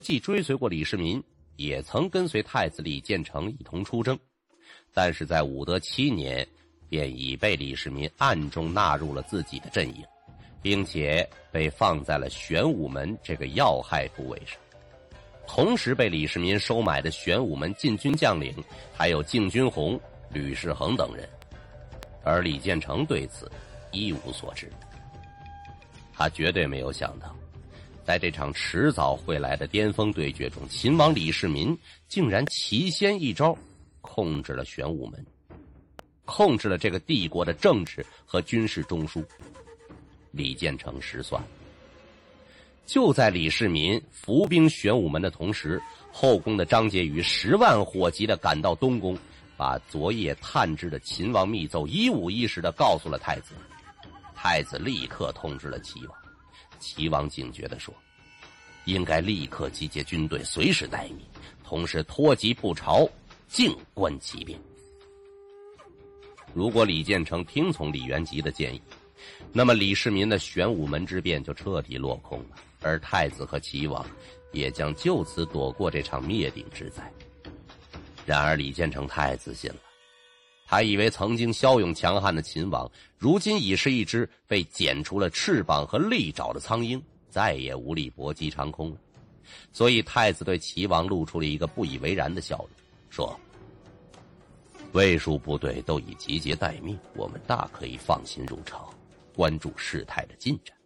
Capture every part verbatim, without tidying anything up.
既追随过李世民，也曾跟随太子李建成一同出征，但是在武德七年便已被李世民暗中纳入了自己的阵营，并且被放在了玄武门这个要害部位上。同时被李世民收买的玄武门禁军将领还有敬军红、吕世恒等人，而李建成对此一无所知。他绝对没有想到，在这场迟早会来的巅峰对决中，秦王李世民竟然奇先一招控制了玄武门，控制了这个帝国的政治和军事中枢。李建成失算。就在李世民伏兵玄武门的同时，后宫的张婕妤十万火急地赶到东宫，把昨夜探知的秦王密奏一五一十地告诉了太子。太子立刻通知了齐王，齐王警觉地说，应该立刻集结军队，随时待命，同时脱籍不朝，静观其变。如果李建成听从李元吉的建议，那么李世民的玄武门之变就彻底落空了，而太子和齐王也将就此躲过这场灭顶之灾。然而李建成太自信了，他以为曾经骁勇强悍的秦王，如今已是一只被剪除了翅膀和利爪的苍鹰，再也无力搏击长空了。所以太子对齐王露出了一个不以为然的笑容，说，卫戍部队都已集结待命，我们大可以放心入朝，关注事态的进展。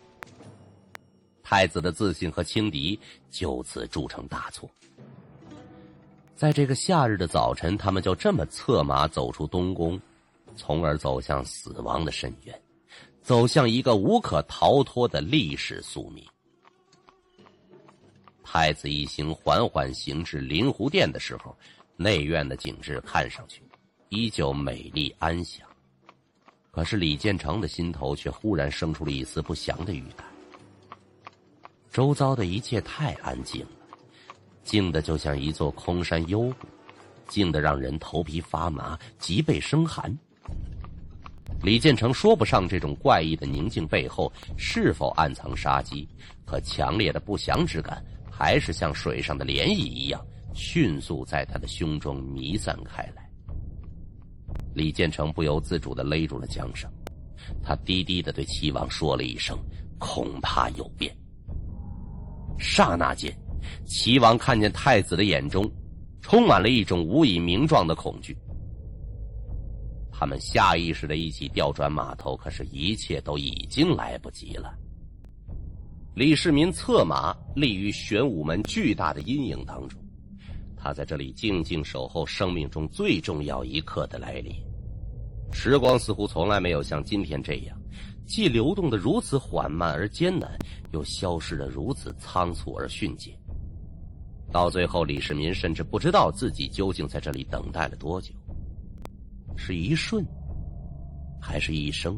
太子的自信和轻敌就此铸成大错。在这个夏日的早晨，他们就这么策马走出东宫，从而走向死亡的深渊，走向一个无可逃脱的历史宿命。太子一行缓缓行至灵湖殿的时候，内院的景致看上去依旧美丽安详，可是李建成的心头却忽然生出了一丝不祥的预感。周遭的一切太安静了，静得就像一座空山幽谷，静得让人头皮发麻，脊背生寒。李建成说不上这种怪异的宁静背后是否暗藏杀机，可强烈的不祥之感还是像水上的涟漪一样，迅速在他的胸中弥散开来。李建成不由自主地勒住了缰绳，他低低地对齐王说了一声，恐怕有变。刹那间，齐王看见太子的眼中充满了一种无以名状的恐惧。他们下意识地一起调转马头，可是一切都已经来不及了。李世民策马立于玄武门巨大的阴影当中，他在这里静静守候生命中最重要一刻的来临。时光似乎从来没有像今天这样，既流动得如此缓慢而艰难，又消失得如此仓促而迅捷。到最后，李世民甚至不知道自己究竟在这里等待了多久，是一瞬还是一生？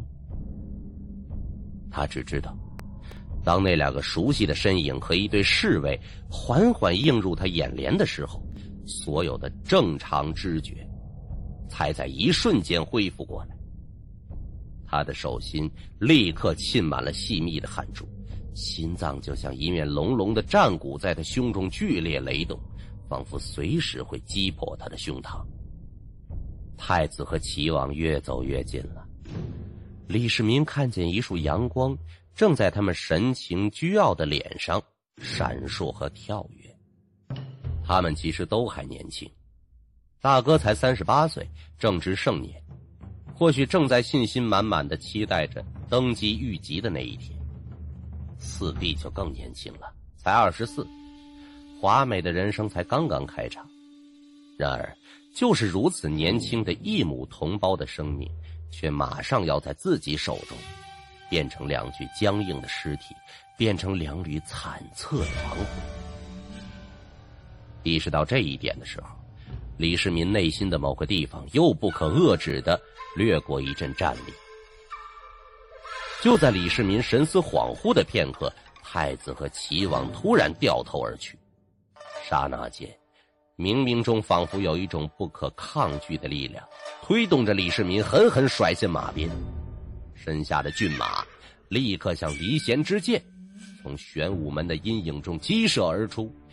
他只知道，当那两个熟悉的身影和一队侍卫缓缓映入他眼帘的时候，所有的正常知觉才在一瞬间恢复过来。他的手心立刻沁满了细密的汗珠，心脏就像一面隆隆的战鼓在他胸中剧烈雷动，仿佛随时会击破他的胸膛。太子和齐王越走越近了，李世民看见一束阳光正在他们神情倨傲的脸上闪烁和跳跃。他们其实都还年轻，大哥才三十八岁，正值盛年，或许正在信心满满地期待着登基御级的那一天。四弟就更年轻了，才二十四，华美的人生才刚刚开场。然而就是如此年轻的一母同胞的生命，却马上要在自己手中变成两具僵硬的尸体，变成两缕惨恻的亡魂。意识到这一点的时候，李世民内心的某个地方又不可遏制地掠过一阵战栗。就在李世民神思恍惚的片刻，太子和齐王突然掉头而去。刹那间，冥冥中仿佛有一种不可抗拒的力量推动着李世民狠狠甩下马鞭，身下的骏马立刻像离弦之箭从玄武门的阴影中激射而出，